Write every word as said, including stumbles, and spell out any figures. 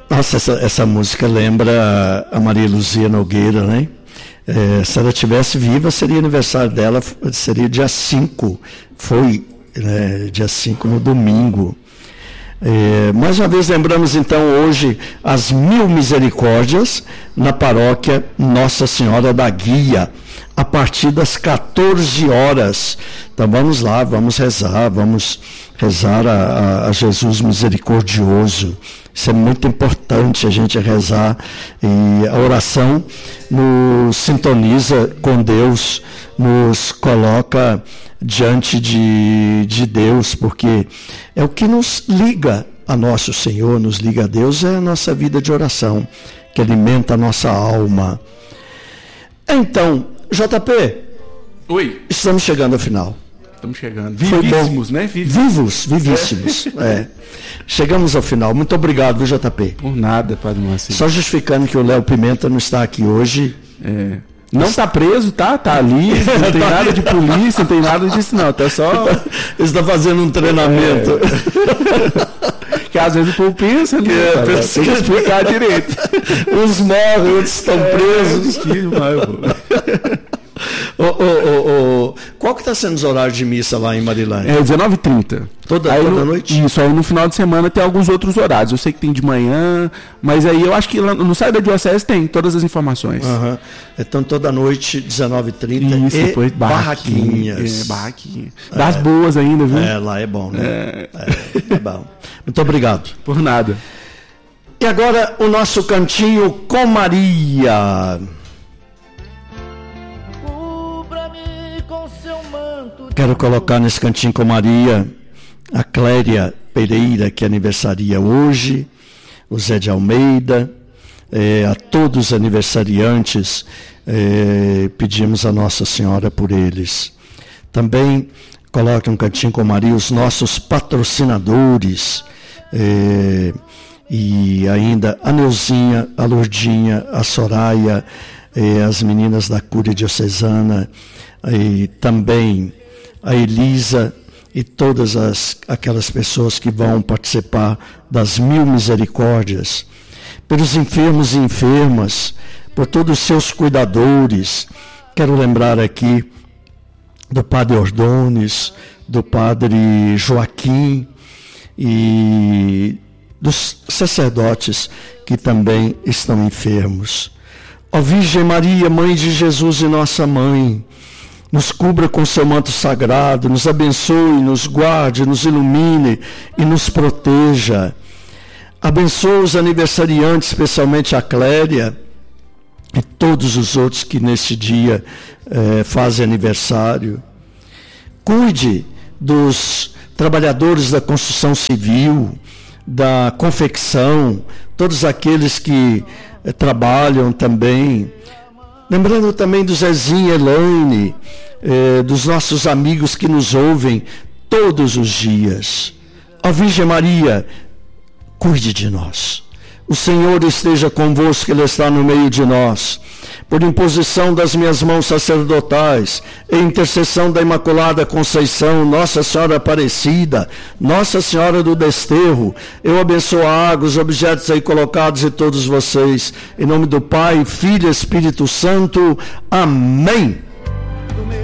Nossa, essa, essa música lembra a Maria Luzia Nogueira, né? É, se ela estivesse viva, seria aniversário dela, seria dia cinco, foi né, dia cinco no domingo. É, mais uma vez lembramos então hoje as mil misericórdias na paróquia Nossa Senhora da Guia, a partir das quatorze horas. Então vamos lá, vamos rezar, vamos rezar a, a, a Jesus misericordioso. Isso é muito importante, a gente rezar, e a oração nos sintoniza com Deus, nos coloca diante de, de Deus, porque é o que nos liga a nosso Senhor, nos liga a Deus, é a nossa vida de oração, que alimenta a nossa alma. Então, J P, Oi. Estamos chegando ao final. Estamos chegando. Vivíssimos, né? Vivos, vivíssimos. É. É. Chegamos ao final. Muito obrigado, viu, J P? Por nada, Padre Márcio. Só justificando que o Léo Pimenta não está aqui hoje. É. Não está preso, tá? Tá ali, não tem nada de polícia, não tem nada disso, não. Tá só. Ele está fazendo um treinamento. É. Que às vezes o povo pensa, né? É, cara, pensa tem que explicar direito. Uns morrem, outros estão é, presos. Que demais, pô. Oh, oh, oh, oh. Qual que está sendo os horários de missa lá em Marilândia? É dezenove e trinta. Toda, aí toda no, noite? Isso, aí no final de semana tem alguns outros horários. Eu sei que tem de manhã, mas aí eu acho que lá no site da Diocese tem todas as informações. Uhum. Então toda noite, dezenove e trinta. Isso, e depois barraquinhas. barraquinhas. É, barraquinha. Das é, boas ainda, viu? É, lá é bom, né? É. É, é bom. Muito obrigado. Por nada. E agora o nosso cantinho com Maria. Quero colocar nesse cantinho com Maria a Cléria Pereira, que aniversaria hoje, o Zé de Almeida, eh, a todos os aniversariantes, eh, pedimos a Nossa Senhora por eles. Também coloque um cantinho com Maria os nossos patrocinadores, eh, e ainda a Neuzinha, a Lourdinha, a Soraya, eh, as meninas da Cúria Diocesana, e também a Elisa e todas as, aquelas pessoas que vão participar das mil misericórdias, pelos enfermos e enfermas, por todos os seus cuidadores. Quero lembrar aqui do Padre Ordones, do Padre Joaquim e dos sacerdotes que também estão enfermos. Ó Virgem Maria, Mãe de Jesus e nossa Mãe, nos cubra com seu manto sagrado, nos abençoe, nos guarde, nos ilumine e nos proteja. Abençoe os aniversariantes, especialmente a Cléria e todos os outros que neste dia eh, fazem aniversário. Cuide dos trabalhadores da construção civil, da confecção, todos aqueles que eh, trabalham também. Lembrando também do Zezinho, Elaine, eh, dos nossos amigos que nos ouvem todos os dias. Ó Virgem Maria, cuide de nós. O Senhor esteja convosco, Ele está no meio de nós. Por imposição das minhas mãos sacerdotais, e intercessão da Imaculada Conceição, Nossa Senhora Aparecida, Nossa Senhora do Desterro, eu abençoo a água, os objetos aí colocados e todos vocês. Em nome do Pai, Filho e Espírito Santo. Amém.